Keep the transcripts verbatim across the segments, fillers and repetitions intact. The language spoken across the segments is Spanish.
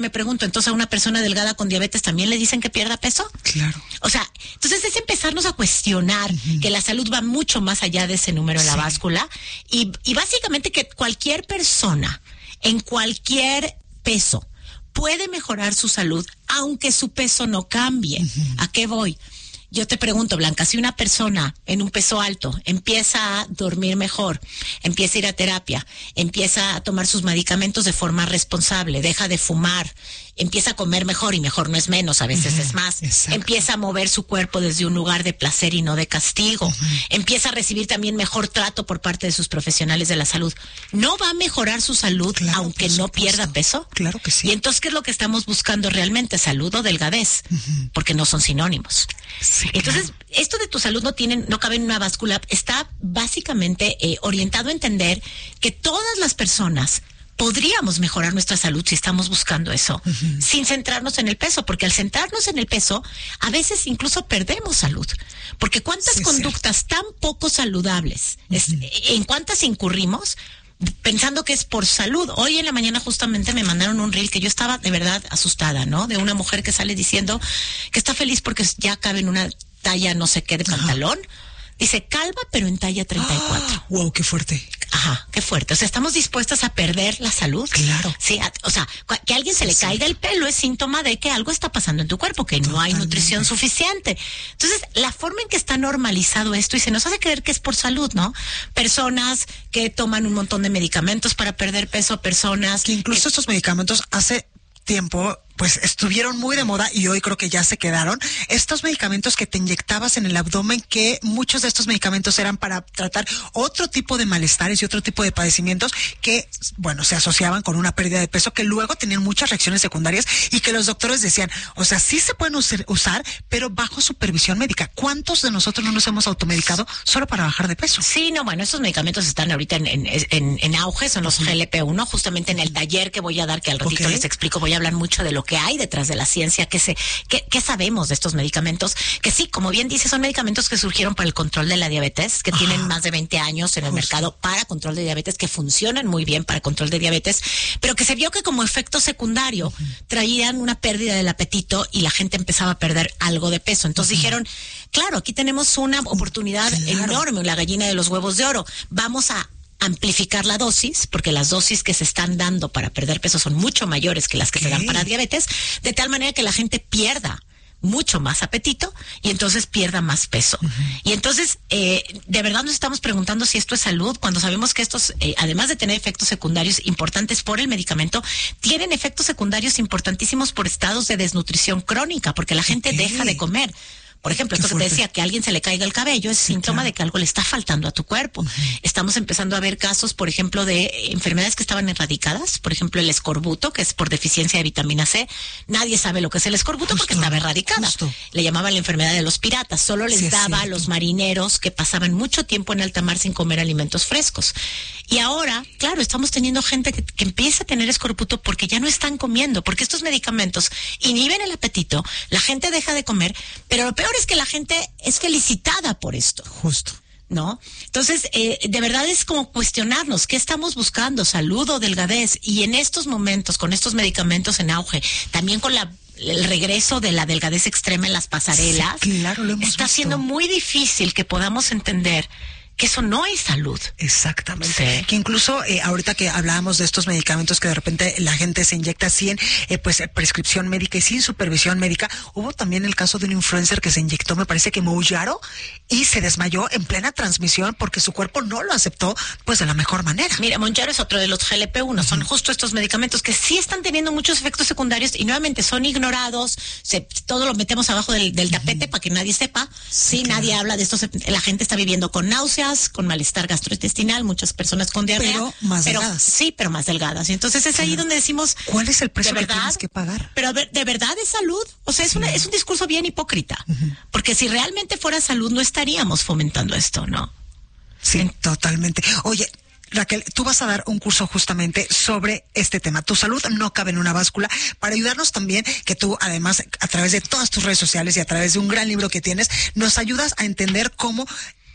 Me pregunto, entonces a una persona delgada con diabetes también le dicen que pierda peso. Claro. O sea, entonces es empezarnos a cuestionar uh-huh. que la salud va mucho más allá de ese número en sí. la báscula y, y básicamente que cualquier persona en cualquier peso puede mejorar su salud aunque su peso no cambie. Uh-huh. ¿A qué voy? Yo te pregunto, Blanca, si una persona en un peso alto empieza a dormir mejor, empieza a ir a terapia, empieza a tomar sus medicamentos de forma responsable, deja de fumar, empieza a comer mejor, y mejor no es menos, a veces uh-huh, es más, exacto. empieza a mover su cuerpo desde un lugar de placer y no de castigo, uh-huh. empieza a recibir también mejor trato por parte de sus profesionales de la salud, ¿no va a mejorar su salud claro, aunque no pierda peso? Claro que sí. Y entonces, ¿qué es lo que estamos buscando realmente? ¿Salud o delgadez? Uh-huh. Porque no son sinónimos. Sí, entonces, claro. esto de tu salud no tiene, no cabe en una báscula, está básicamente eh, orientado a entender que todas las personas podríamos mejorar nuestra salud si estamos buscando eso, uh-huh. sin centrarnos en el peso, porque al centrarnos en el peso, a veces incluso perdemos salud. Porque cuántas sí, conductas sí. tan poco saludables, uh-huh. es, en cuántas incurrimos pensando que es por salud. Hoy en la mañana justamente me mandaron un reel que yo estaba de verdad asustada, ¿no? De una mujer que sale diciendo que está feliz porque ya cabe en una talla no sé qué de pantalón. Ajá. Dice, calva, pero en talla treinta y cuatro. Ah, wow, qué fuerte. Ajá, qué fuerte. O sea, ¿estamos dispuestas a perder la salud? Claro. Sí, a, o sea, que a alguien se sí, le sí. caiga el pelo es síntoma de que algo está pasando en tu cuerpo, que Totalmente. No hay nutrición suficiente. Entonces, la forma en que está normalizado esto, y se nos hace creer que es por salud, ¿no? Personas que toman un montón de medicamentos para perder peso, personas... Que incluso que, estos medicamentos hace tiempo... pues estuvieron muy de moda y hoy creo que ya se quedaron. Estos medicamentos que te inyectabas en el abdomen, que muchos de estos medicamentos eran para tratar otro tipo de malestares y otro tipo de padecimientos que, bueno, se asociaban con una pérdida de peso, que luego tenían muchas reacciones secundarias y que los doctores decían, o sea, sí se pueden usar, usar pero bajo supervisión médica. ¿Cuántos de nosotros no nos hemos automedicado solo para bajar de peso? Sí, no, bueno, estos medicamentos están ahorita en, en, en, en auge, son los uh-huh. G L P uno, justamente en el taller que voy a dar, que al ratito okay. les explico, voy a hablar mucho de lo que hay detrás de la ciencia, que se, que, que sabemos de estos medicamentos, que sí, como bien dice, son medicamentos que surgieron para el control de la diabetes, que ah, tienen más de veinte años en el justo. mercado para control de diabetes, que funcionan muy bien para control de diabetes, pero que se vio que como efecto secundario uh-huh. traían una pérdida del apetito y la gente empezaba a perder algo de peso. Entonces uh-huh. dijeron, claro, aquí tenemos una oportunidad claro. enorme, la gallina de los huevos de oro, vamos a amplificar la dosis, porque las dosis que se están dando para perder peso son mucho mayores que las que okay. se dan para diabetes, de tal manera que la gente pierda mucho más apetito y entonces pierda más peso. Uh-huh. Y entonces, eh, de verdad nos estamos preguntando si esto es salud, cuando sabemos que estos, eh, además de tener efectos secundarios importantes por el medicamento, tienen efectos secundarios importantísimos por estados de desnutrición crónica, porque la gente okay. deja de comer. Por ejemplo, esto que te decía, que a alguien se le caiga el cabello es sí, síntoma claro. de que algo le está faltando a tu cuerpo. Uh-huh. Estamos empezando a ver casos, por ejemplo, de enfermedades que estaban erradicadas. Por ejemplo, el escorbuto, que es por deficiencia de vitamina C. Nadie sabe lo que es el escorbuto justo, porque estaba erradicada. Justo. Le llamaban la enfermedad de los piratas. Solo les sí, daba a los marineros que pasaban mucho tiempo en alta mar sin comer alimentos frescos. Y ahora, claro, estamos teniendo gente que, que empieza a tener escorbuto porque ya no están comiendo, porque estos medicamentos inhiben el apetito, la gente deja de comer, pero lo peor es que la gente es felicitada por esto. Justo. ¿No? Entonces, eh, de verdad es como cuestionarnos, ¿qué estamos buscando? ¿Salud o delgadez? Y en estos momentos, con estos medicamentos en auge, también con la el regreso de la delgadez extrema en las pasarelas, sí, claro, lo hemos está visto. siendo muy difícil que podamos entender que eso no es salud. Exactamente. Sí. Que incluso eh, ahorita que hablábamos de estos medicamentos que de repente la gente se inyecta sin eh, pues prescripción médica y sin supervisión médica, hubo también el caso de un influencer que se inyectó, me parece que Mounjaro, y se desmayó en plena transmisión porque su cuerpo no lo aceptó pues de la mejor manera. Mira, Mounjaro es otro de los G L P uno, uh-huh. son justo estos medicamentos que sí están teniendo muchos efectos secundarios y nuevamente son ignorados, se, todo lo metemos abajo del, del tapete uh-huh. para que nadie sepa, sí, sí nadie habla de esto, la gente está viviendo con náuseas, con malestar gastrointestinal, muchas personas con diarrea. Pero más pero, delgadas. Sí, pero más delgadas. Y entonces es ahí donde decimos... ¿Cuál es el precio que tienes que pagar? Pero de verdad es salud. O sea, es, sí. una, es un discurso bien hipócrita. Uh-huh. Porque si realmente fuera salud, no estaríamos fomentando esto, ¿no? Sí, en... totalmente. Oye, Raquel, tú vas a dar un curso justamente sobre este tema. Tu salud no cabe en una báscula, para ayudarnos también, que tú además a través de todas tus redes sociales y a través de un gran libro que tienes, nos ayudas a entender cómo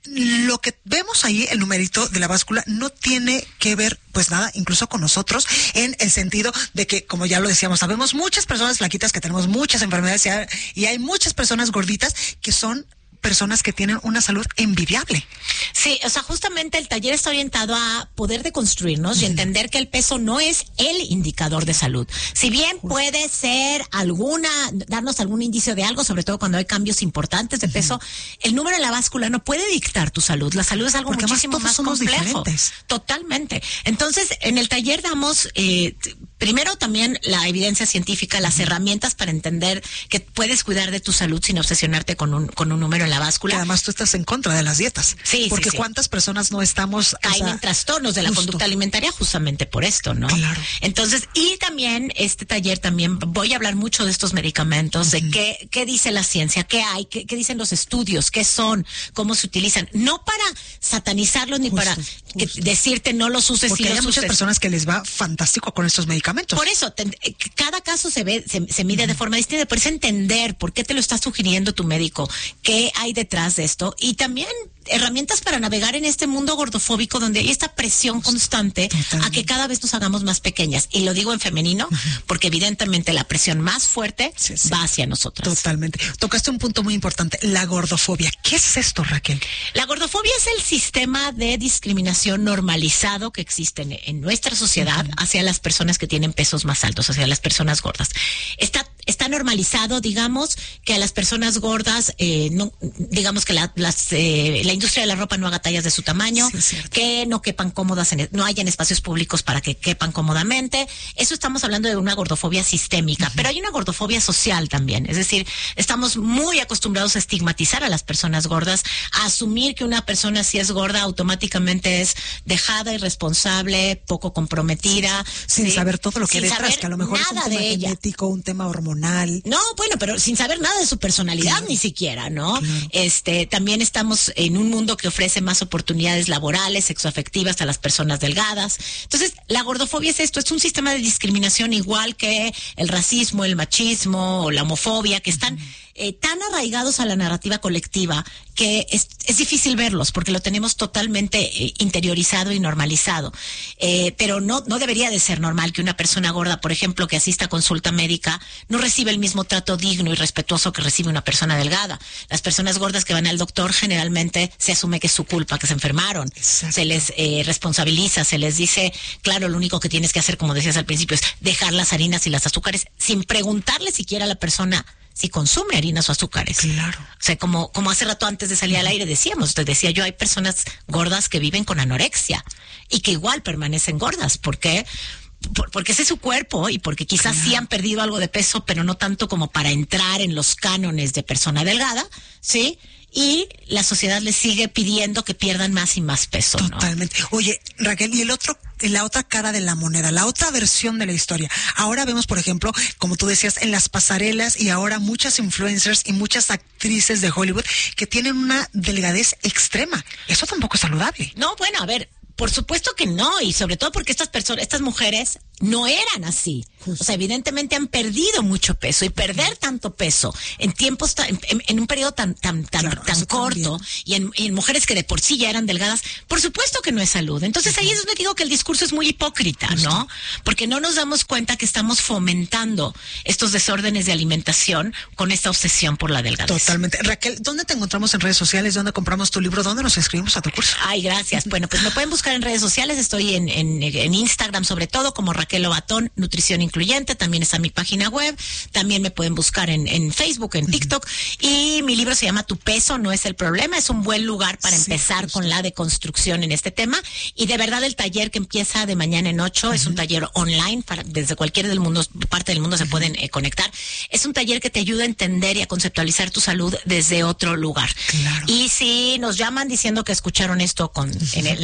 lo que vemos ahí, el numerito de la báscula, no tiene que ver pues nada, incluso con nosotros, en el sentido de que, como ya lo decíamos, sabemos muchas personas flaquitas que tenemos muchas enfermedades y hay, y hay muchas personas gorditas que son personas que tienen una salud envidiable. Sí, o sea, justamente el taller está orientado a poder deconstruirnos uh-huh. y entender que el peso no es el indicador de salud. Si bien uh-huh. puede ser alguna, darnos algún indicio de algo, sobre todo cuando hay cambios importantes de uh-huh. peso, el número en la báscula no puede dictar tu salud. La salud es algo Porque muchísimo más complejo. Diferentes. Totalmente. Entonces, en el taller damos, eh, primero también la evidencia científica, las uh-huh. herramientas para entender que puedes cuidar de tu salud sin obsesionarte con un, con un número en la báscula. Que además tú estás en contra de las dietas. Sí, Porque sí, sí. cuántas personas no estamos... Caen o sea, en trastornos de la justo. conducta alimentaria justamente por esto, ¿no? Claro. Entonces, y también este taller también voy a hablar mucho de estos medicamentos, uh-huh. de qué, qué dice la ciencia, qué hay, qué, qué dicen los estudios, qué son, cómo se utilizan. No para satanizarlos ni justo, para que, decirte no los uses. Porque si hay los muchas uses. personas que les va fantástico con estos medicamentos. Por eso, te, cada caso se ve, se, se mide uh-huh. de forma distinta, por eso entender por qué te lo está sugiriendo tu médico, qué hay detrás de esto. Y también herramientas para navegar en este mundo gordofóbico donde hay esta presión constante Totalmente. a que cada vez nos hagamos más pequeñas. Y lo digo en femenino uh-huh. porque evidentemente la presión más fuerte sí, sí. va hacia nosotras. Totalmente. Tocaste un punto muy importante, la gordofobia. ¿Qué es esto, Raquel? La gordofobia es el sistema de discriminación normalizado que existe en, en nuestra sociedad uh-huh. hacia las personas que tienen pesos más altos, hacia las personas gordas. Está, está normalizado, digamos, que a las personas gordas, eh, no, digamos que la, las, eh, la industria de la ropa no haga tallas de su tamaño, sí, que no quepan cómodas, en, no hayan espacios públicos para que quepan cómodamente. Eso estamos hablando de una gordofobia sistémica, uh-huh. pero hay una gordofobia social también. Es decir, estamos muy acostumbrados a estigmatizar a las personas gordas, a asumir que una persona si es gorda automáticamente es dejada, irresponsable, poco comprometida. Sin ¿sí? saber todo lo que hay detrás, que a lo mejor es un tema genético, un tema hormonal. No, bueno, pero sin saber nada de su personalidad claro. ni siquiera, ¿no? Claro. Este, también estamos en un mundo que ofrece más oportunidades laborales, sexoafectivas a las personas delgadas. Entonces, la gordofobia es esto, es un sistema de discriminación igual que el racismo, el machismo o la homofobia, que están eh, tan arraigados a la narrativa colectiva que es, es difícil verlos porque lo tenemos totalmente eh, interiorizado y normalizado. Eh, pero no, no debería de ser normal que una persona gorda, por ejemplo, que asista a consulta médica, no reciba el mismo trato digno y respetuoso que recibe una persona delgada. Las personas gordas que van al doctor generalmente se asume que es su culpa, que se enfermaron. Exacto. Se les eh, responsabiliza, se les dice, claro, lo único que tienes que hacer, como decías al principio, es dejar las harinas y las azúcares sin preguntarle siquiera a la persona si consume harinas o azúcares. Claro. O sea, como, como hace rato antes de salir al aire decíamos, te decía yo, hay personas gordas que viven con anorexia y que igual permanecen gordas. ¿Por qué? Por, porque ese es su cuerpo y porque quizás claro. sí han perdido algo de peso, pero no tanto como para entrar en los cánones de persona delgada, ¿sí? Y la sociedad les sigue pidiendo que pierdan más y más peso, ¿no? Totalmente. Oye, Raquel, y el otro, la otra cara de la moneda, la otra versión de la historia. Ahora vemos, por ejemplo, como tú decías, en las pasarelas y ahora muchas influencers y muchas actrices de Hollywood que tienen una delgadez extrema. Eso tampoco es saludable. No, bueno, a ver, por supuesto que no, y sobre todo porque estas personas, estas mujeres no eran así. Justo. O sea, evidentemente han perdido mucho peso y perder tanto peso en tiempos tan, en, en un periodo tan tan tan claro, tan corto y en, y en mujeres que de por sí ya eran delgadas, por supuesto que no es salud. Entonces uh-huh. ahí es donde digo que el discurso es muy hipócrita, Justo. ¿no? Porque no nos damos cuenta que estamos fomentando estos desórdenes de alimentación con esta obsesión por la delgadez. Totalmente. Raquel, ¿dónde te encontramos en redes sociales? ¿Dónde compramos tu libro? ¿Dónde nos inscribimos a tu curso? Ay, gracias. Bueno, pues me pueden buscar en redes sociales. Estoy en, en, en Instagram sobre todo como Raquel Lobatón, Nutrición Incluyente. También está mi página web. También me pueden buscar en, en Facebook, en TikTok. Uh-huh. Y mi libro se llama Tu peso no es el problema. Es un buen lugar para sí, empezar justo. con la deconstrucción en este tema. Y de verdad el taller que empieza de mañana en ocho uh-huh. es un taller online. Para, desde cualquier del mundo, parte del mundo se uh-huh. pueden eh, conectar. Es un taller que te ayuda a entender y a conceptualizar tu salud desde otro lugar. Claro. Y si nos llaman diciendo que escucharon esto con uh-huh. en, el, en el programa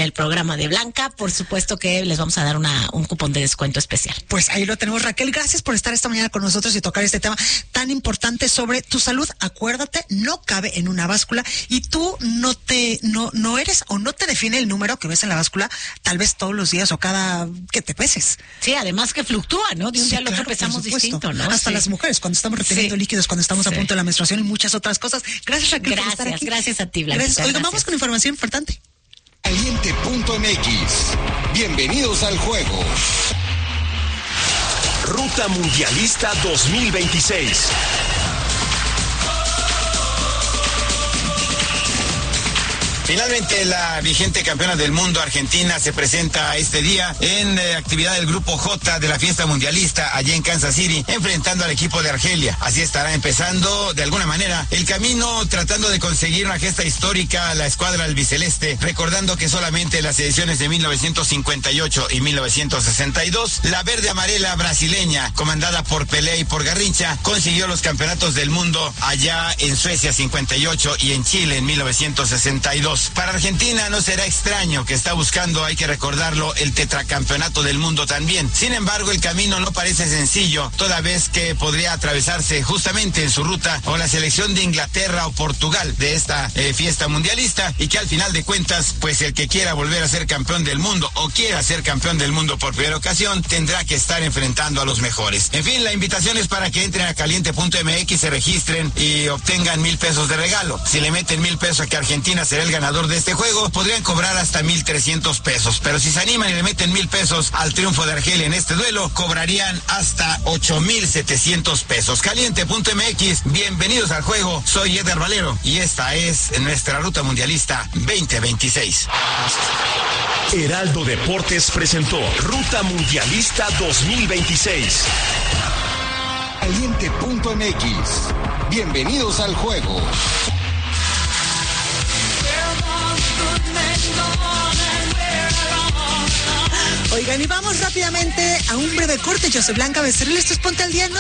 programa de Blanca, por supuesto que les vamos a dar una, un cupón de descuento especial. Pues ahí lo tenemos, Raquel. Gracias por estar esta mañana con nosotros y tocar este tema tan importante sobre tu salud. Acuérdate, no cabe en una báscula y tú no te, no, no eres o no te define el número que ves en la báscula, tal vez todos los días o cada que te peses. Sí, además que fluctúa, ¿no? De un Sí, día al claro, otro pesamos por supuesto. distinto, ¿no? Hasta Sí. las mujeres, cuando estamos reteniendo Sí. líquidos, cuando estamos Sí. a punto de la menstruación y muchas otras cosas. Gracias, Raquel, Gracias, por estar aquí. gracias a ti, Blanquita. Gracias. Oiga, Gracias. vamos con información importante. Caliente punto M X. Bienvenidos al juego. Ruta Mundialista dos mil veintiséis. Finalmente, la vigente campeona del mundo, Argentina, se presenta este día en eh, actividad del Grupo J de la fiesta mundialista allá en Kansas City, enfrentando al equipo de Argelia. Así estará empezando, de alguna manera, el camino tratando de conseguir una gesta histórica a la escuadra albiceleste, recordando que solamente en las ediciones de mil novecientos cincuenta y ocho y mil novecientos sesenta y dos, la verde-amarela brasileña, comandada por Pelé y por Garrincha, consiguió los campeonatos del mundo allá en Suecia cincuenta y ocho y en Chile en mil novecientos sesenta y dos. Para Argentina no será extraño que está buscando, hay que recordarlo, el tetracampeonato del mundo también. Sin embargo, el camino no parece sencillo, toda vez que podría atravesarse justamente en su ruta o la selección de Inglaterra o Portugal de esta eh, fiesta mundialista, y que al final de cuentas, pues el que quiera volver a ser campeón del mundo o quiera ser campeón del mundo por primera ocasión, tendrá que estar enfrentando a los mejores. En fin, la invitación es para que entren a caliente punto M X, se registren y obtengan mil pesos de regalo. Si le meten mil pesos a que Argentina será el ganador de este juego, podrían cobrar hasta mil trescientos pesos, pero si se animan y le meten mil pesos al triunfo de Argelia en este duelo, cobrarían hasta ocho mil setecientos pesos. Caliente punto M X, bienvenidos al juego, soy Eder Valero y esta es nuestra Ruta Mundialista veinte veintiséis. Heraldo Deportes presentó Ruta Mundialista dos mil veintiséis. Caliente punto M X. Bienvenidos al juego. Oigan, y vamos rápidamente a un breve corte. Yo soy Blanca Becerril, esto es Ponte al Día. No